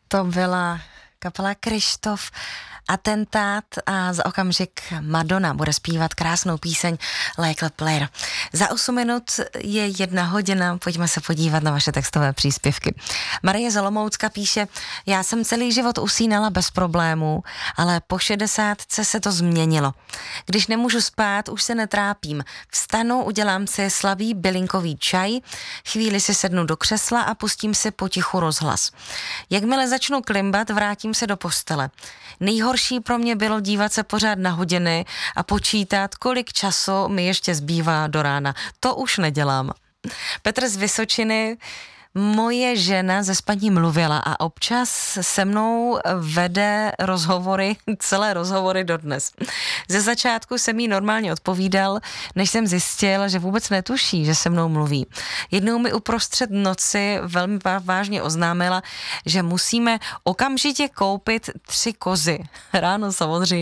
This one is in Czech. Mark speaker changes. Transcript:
Speaker 1: To byla kapela Krištof, Atentát a za okamžik Madonna bude zpívat krásnou píseň Like a Player. Za 8 minut je 1 hodina, pojďme se podívat na vaše textové příspěvky. Marie Zolomoucka píše, já jsem celý život usínala bez problémů, ale po 60 se to změnilo. Když nemůžu spát, už se netrápím. Vstanu, udělám si slabý bylinkový čaj, chvíli si sednu do křesla a pustím si potichu rozhlas. Jakmile začnu klimbat, vrátím se do postele. Nejhorší pro mě bylo dívat se pořád na hodiny a počítat, kolik času mi ještě zbývá do rána. To už nedělám. Petr z Vysočiny, moje žena ze spaní mluvila a občas se mnou vede rozhovory, celé rozhovory dodnes. Ze začátku jsem jí normálně odpovídal, než jsem zjistil, že vůbec netuší, že se mnou mluví. Jednou mi uprostřed noci velmi vážně oznámila, že musíme okamžitě koupit 3 kozy. Ráno samozřejmě